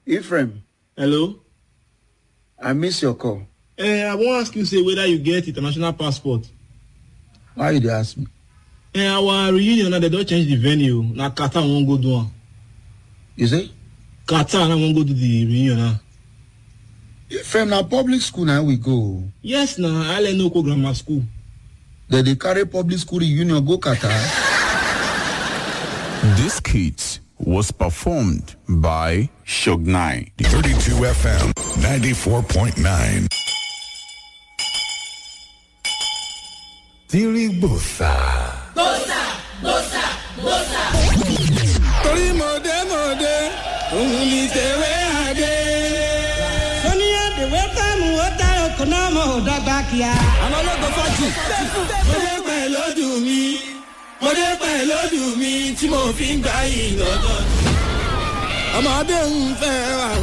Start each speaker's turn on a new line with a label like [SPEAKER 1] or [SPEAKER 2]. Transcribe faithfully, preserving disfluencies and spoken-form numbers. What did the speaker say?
[SPEAKER 1] Ephraim.
[SPEAKER 2] Hello?
[SPEAKER 1] I miss your call.
[SPEAKER 2] Uh, I want to ask you say whether you get international passport.
[SPEAKER 1] Why you dey ask me?
[SPEAKER 2] Uh, our reunion now, they don't change the venue. Now Qatar won't go do one.
[SPEAKER 1] You say?
[SPEAKER 2] Qatar now won't go to the reunion now.
[SPEAKER 1] Ephraim, na public school now we go.
[SPEAKER 2] Yes, now I let no grammar school.
[SPEAKER 1] They dey carry public school reunion go Qatar.
[SPEAKER 3] This skit was performed by Shognai.
[SPEAKER 4] thirty-two F M ninety-four point nine. Tirigbosa.
[SPEAKER 5] Bosa, bosa, bosa.
[SPEAKER 6] Torí mọ̀dé mọ̀dé, òun ní tèwé àdé. Sọ́ni àdèwé fẹ́mu ó dára kò náà mọ̀ ọ́ dọ́gba kíá. Àwọn ológun fọ́jì. Mo dé pẹ̀ lójú mi, mo dé pẹ̀ lójú mi tí mo fi ń gbá yìí lọ́dọ̀. Ọmọdé ń fẹ́ wà.